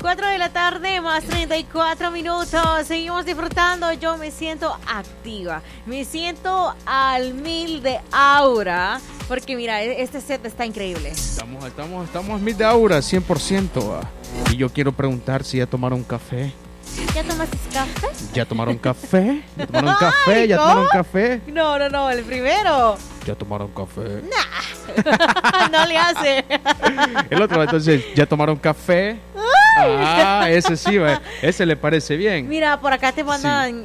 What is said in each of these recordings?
4 de la tarde más 34 minutos. Seguimos disfrutando. Yo me siento activa. Me siento al 1000 de aura. Porque mira, este set está increíble. Estamos al 1000 de aura, 100%. Y yo quiero preguntar si ya tomaron café. ¿Ya tomaste café? ¿Ya tomaron café? ¿Ya tomaron café? ¿Ya tomaron café? No, el primero. ¿Ya tomaron café? Nah. No le hace. El otro, entonces, ¿ya tomaron café? Ese sí, ese le parece bien. Mira, por acá te mandan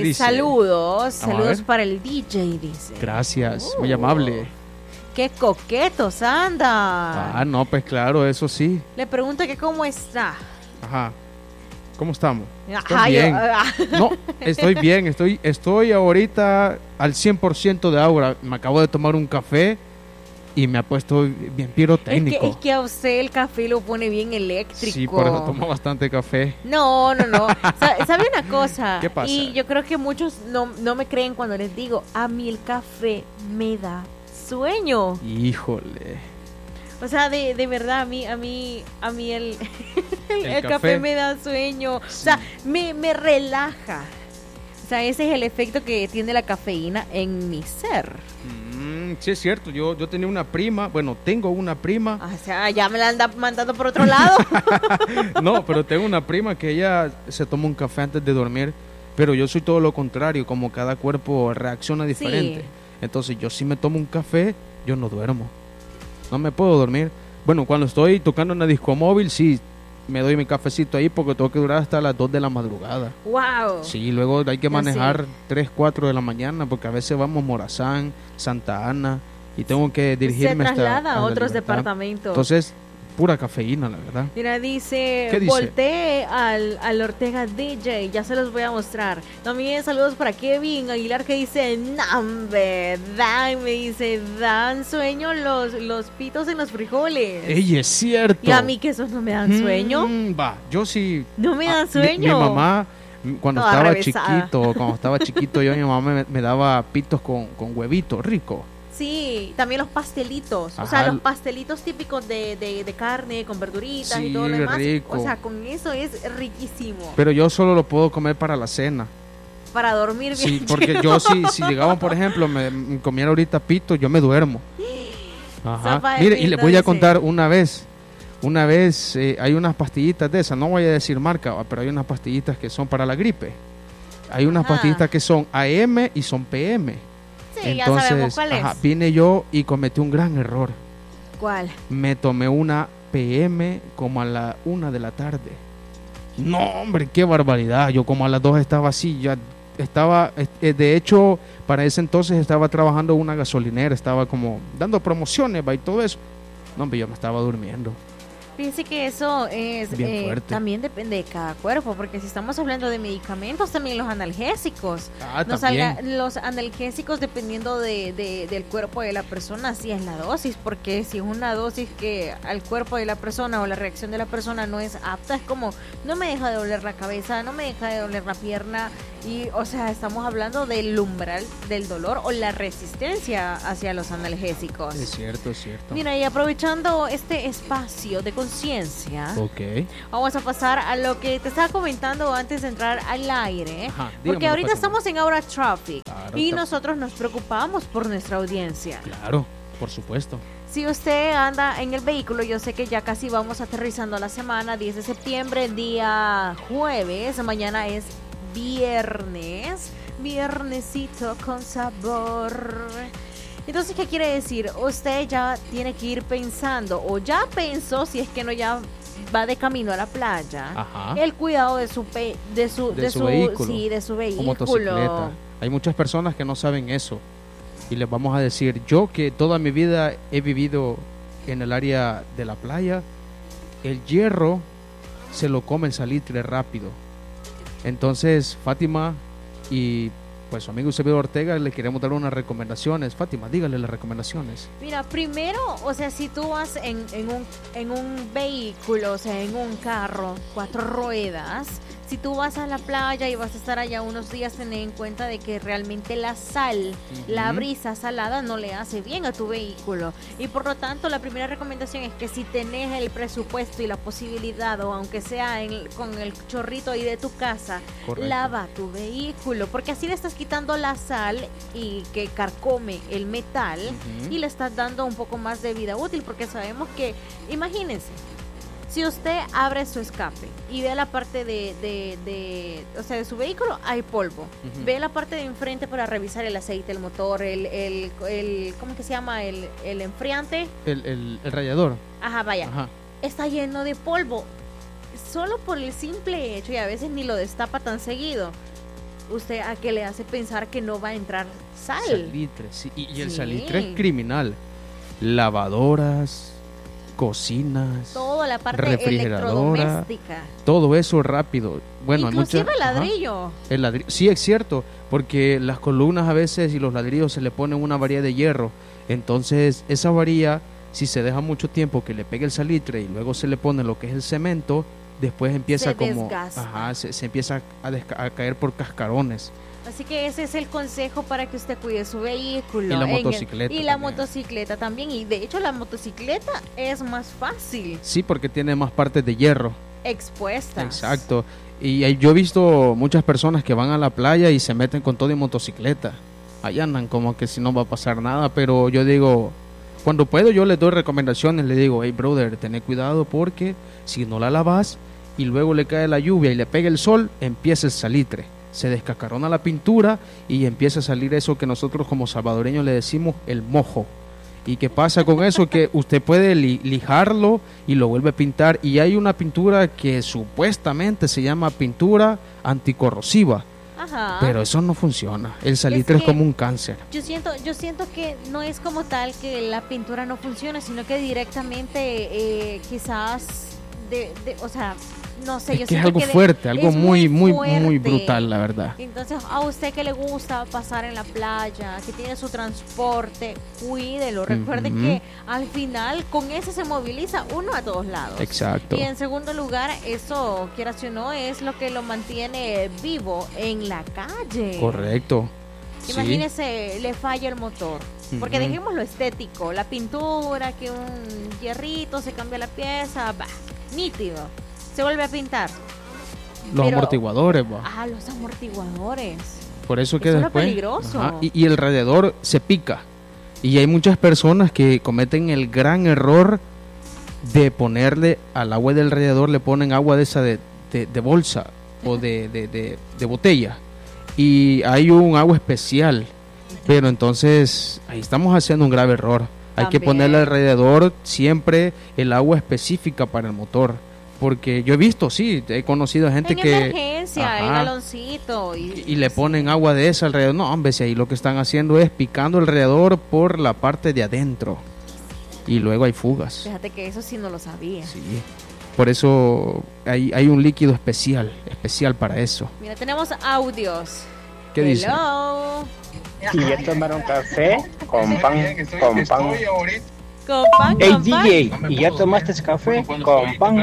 saludos para el DJ, dice. Gracias, muy amable. Qué coquetos anda. No, pues claro, eso sí. Le pregunto que cómo está. Ajá. ¿Cómo estamos? Estoy bien. No, estoy bien. Estoy ahorita al 100% de aura. Me acabo de tomar un café y me ha puesto bien pirotécnico. Es que a usted el café lo pone bien eléctrico. Sí, por eso tomo bastante café. No. ¿Sabe una cosa? ¿Qué pasa? Y yo creo que muchos no me creen cuando les digo, a mí el café me da sueño. Híjole. O sea, de verdad, a mí el café me da sueño. Sí. O sea, me relaja. O sea, ese es el efecto que tiene la cafeína en mi ser. Sí, es cierto. Yo tenía una prima. Bueno, tengo una prima. O sea, ya me la anda mandando por otro lado. No, pero tengo una prima que ella se toma un café antes de dormir. Pero yo soy todo lo contrario. Como cada cuerpo reacciona diferente. Sí. Entonces, yo si me tomo un café, yo no duermo. No me puedo dormir. Bueno, cuando estoy tocando en la disco móvil, sí, me doy mi cafecito ahí porque tengo que durar hasta las 2 de la madrugada. ¡Wow! Sí, luego hay que manejar 3, 4 de la mañana porque a veces vamos a Morazán, Santa Ana y tengo que dirigirme hasta... Se traslada a otros departamentos. Entonces, pura cafeína, la verdad. Mira, dice, volteé al Ortega DJ, ya se los voy a mostrar. También saludos para Kevin Aguilar que dice, me dan sueño los pitos en los frijoles. ¡Ey, es cierto! Y a mí que esos no me dan sueño. Yo sí. No me dan sueño. Mi mamá, cuando estaba chiquito, mi mamá me daba pitos con huevito rico. Sí, también los pastelitos. Ajá. O sea, los pastelitos típicos de carne con verduritas y todo lo demás. Rico. O sea, con eso es riquísimo. Pero yo solo lo puedo comer para la cena. Para dormir bien. Sí, porque yo si llegaban, por ejemplo, me comiera ahorita pito, yo me duermo. Ajá. Mire, y les voy a contar una vez hay unas pastillitas de esas, no voy a decir marca, pero hay unas pastillitas que son para la gripe. Hay unas pastillitas que son AM y son PM. Sí, entonces, ya sabemos cuál es. Vine yo y cometí un gran error. ¿Cuál? Me tomé una PM como a la 1 de la tarde. No, hombre, qué barbaridad. Yo como a las 2 estaba así, ya estaba, de hecho, para ese entonces estaba trabajando en una gasolinera, estaba como dando promociones y todo eso. No, hombre, yo me estaba durmiendo. Fíjense que eso es también depende de cada cuerpo, porque si estamos hablando de medicamentos, también los analgésicos. Los analgésicos, dependiendo del cuerpo de la persona, si es la dosis, porque si es una dosis que al cuerpo de la persona o la reacción de la persona no es apta, es como, no me deja de doler la cabeza, no me deja de doler la pierna, y o sea, estamos hablando del umbral del dolor o la resistencia hacia los analgésicos. Es cierto. Mira, y aprovechando este espacio de conciencia, vamos a pasar a lo que te estaba comentando antes de entrar al aire. Ajá, porque ahorita estamos en Aura Traffic, y nosotros nos preocupamos por nuestra audiencia. Claro, por supuesto. Si usted anda en el vehículo, yo sé que ya casi vamos aterrizando la semana, 10 de septiembre, día jueves, mañana es viernesito con sabor. Entonces, ¿qué quiere decir? Usted ya tiene que ir pensando, o ya pensó, si es que no ya va de camino a la playa, el cuidado de su vehículo. Sí, de su vehículo. O motocicleta. Hay muchas personas que no saben eso. Y les vamos a decir, yo que toda mi vida he vivido en el área de la playa, el hierro se lo come el salitre rápido. Entonces, Fátima y pues su amigo Eusebio Ortega le queremos dar unas recomendaciones. Fátima, dígale las recomendaciones. Mira, primero, o sea, si tú vas en un vehículo, o sea, en un carro, 4 ruedas, si tú vas a la playa y vas a estar allá unos días, ten en cuenta de que realmente la sal, la brisa salada no le hace bien a tu vehículo. Y por lo tanto, la primera recomendación es que si tenés el presupuesto y la posibilidad, o aunque sea con el chorrito ahí de tu casa, correcto, lava tu vehículo, porque así le estás quitando la sal y que carcome el metal y le estás dando un poco más de vida útil, porque sabemos que, imagínense, si usted abre su escape y ve la parte o sea, de su vehículo, hay polvo. Ve la parte de enfrente para revisar el aceite, el motor, el ¿cómo que se llama? El enfriante. El radiador. Ajá, vaya. Ajá. Está lleno de polvo. Solo por el simple hecho, y a veces ni lo destapa tan seguido, usted a qué le hace pensar que no va a entrar sal. Salitre, sí. Y el salitre es criminal. Lavadoras, cocinas, toda la parte refrigeradora, todo eso rápido. Bueno, inclusive el ladrillo. El ladrillo, sí, es cierto, porque las columnas a veces y los ladrillos se le ponen una varilla de hierro. Entonces, esa varilla, si se deja mucho tiempo que le pegue el salitre y luego se le pone lo que es el cemento, después empieza se empieza a caer por cascarones. Así que ese es el consejo para que usted cuide su vehículo. Y la motocicleta. Y la motocicleta también. Y de hecho la motocicleta es más fácil. Sí, porque tiene más partes de hierro expuestas. Exacto. Y yo he visto muchas personas que van a la playa y se meten con todo en motocicleta. Ahí andan como que si no va a pasar nada, pero yo digo, cuando puedo yo les doy recomendaciones, le digo, hey brother, ten cuidado porque si no la lavas y luego le cae la lluvia y le pega el sol, empieza el salitre. Se descascarona la pintura y empieza a salir eso que nosotros como salvadoreños le decimos el mojo. ¿Y qué pasa con eso? Que usted puede lijarlo y lo vuelve a pintar. Y hay una pintura que supuestamente se llama pintura anticorrosiva. Ajá. Pero eso no funciona. El salitre es como un cáncer. Yo siento que no es como tal que la pintura no funciona, sino que directamente quizás o sea, no sé, yo que es algo fuerte, algo muy brutal, la verdad. Entonces, a usted que le gusta pasar en la playa, que tiene su transporte, cuídelo. Recuerde que al final con ese se moviliza uno a todos lados. Exacto. Y en segundo lugar, eso, quieras o no, es lo que lo mantiene vivo en la calle. Correcto. Imagínese, le falla el motor. Porque dejemos lo estético, la pintura, que un hierrito se cambia la pieza, nítido. Se vuelve a pintar. Los amortiguadores, los amortiguadores. Por eso que eso después es peligroso. Y el radiador se pica. Y hay muchas personas que cometen el gran error de ponerle al agua del radiador, le ponen agua de esa de bolsa o de botella. Y hay un agua especial. Pero entonces ahí estamos haciendo un grave error. Hay que ponerle al radiador siempre el agua específica para el motor. Porque yo he visto, sí, he conocido gente que... En emergencia, el galoncito. Y le ponen agua de esa alrededor. No, hombre, si ahí lo que están haciendo es picando el radiador por la parte de adentro. Y luego hay fugas. Fíjate que eso sí no lo sabía. Sí, por eso hay un líquido especial para eso. Mira, tenemos audios. ¿Qué dice? Y ya tomaron café con pan. Con pan, hey con DJ, pan. ¿y ya tomaste café con pan?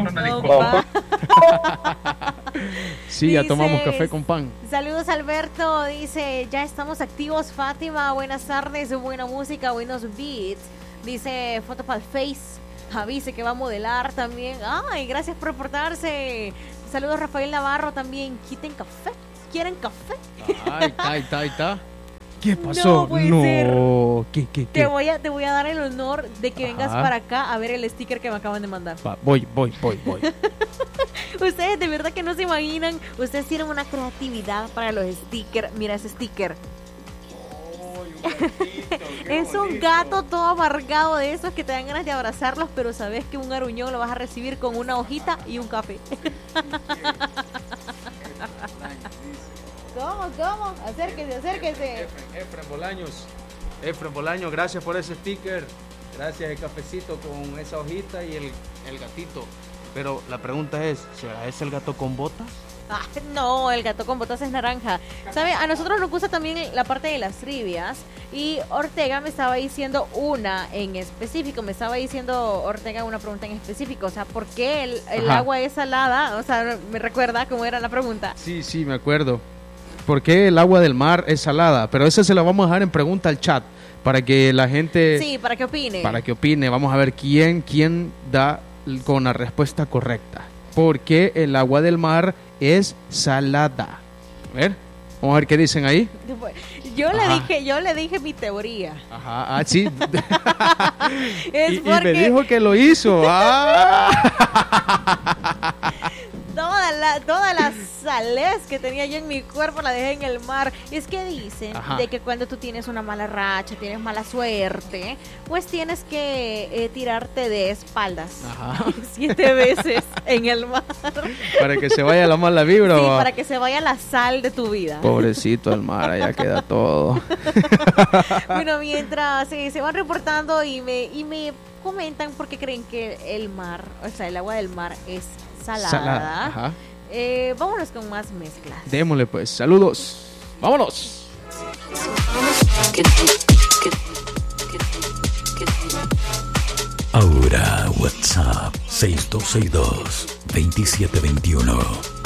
Sí, ya tomamos café con pan. Saludos Alberto, dice, ya estamos activos. Fátima, buenas tardes, buena música, buenos beats. Dice, foto para el Face. Avise que va a modelar también. Ay, gracias por reportarse. Saludos Rafael Navarro también. ¿Quieren café? Ahí está. ¿Qué pasó? No. ¿Qué? Te voy a dar el honor de que vengas para acá a ver el sticker que me acaban de mandar. Voy. Ustedes de verdad que no se imaginan. Ustedes tienen una creatividad para los stickers. Mira ese sticker. Es un gato todo amargado de esos que te dan ganas de abrazarlos, pero sabes que un aruñón lo vas a recibir con una hojita y un café. ¿Cómo? Acérquese. Efren Bolaños, gracias por ese sticker. Gracias, el cafecito con esa hojita y el gatito. Pero la pregunta es, ¿será ese el gato con botas? No, el gato con botas es naranja. ¿Sabe? A nosotros nos gusta también la parte de las trivias. Y Ortega me estaba diciendo una en específico. Me estaba diciendo Ortega una pregunta en específico. O sea, ¿por qué el agua es salada? O sea, ¿me recuerda cómo era la pregunta? Sí, me acuerdo. ¿Por qué el agua del mar es salada? Pero esa se la vamos a dejar en pregunta al chat. Para que la gente... Sí, para que opine. Para que opine. Vamos a ver quién da con la respuesta correcta. ¿Por qué el agua del mar es salada? A ver, vamos a ver qué dicen ahí. Yo le dije mi teoría. Ajá, sí. Es y me dijo que lo hizo. Todas las sales que tenía yo en mi cuerpo la dejé en el mar. Es que dicen de que cuando tú tienes una mala racha, tienes mala suerte, pues tienes que tirarte de espaldas 7 veces en el mar. Para que se vaya la mala vibra. Sí, para que se vaya la sal de tu vida. Pobrecito el mar, allá queda todo. Bueno, mientras se van reportando y me comentan por qué creen que el mar, o sea, el agua del mar es salada. Vámonos con más mezclas. Démosle pues, saludos. Vámonos. Ahora WhatsApp 6262-2721.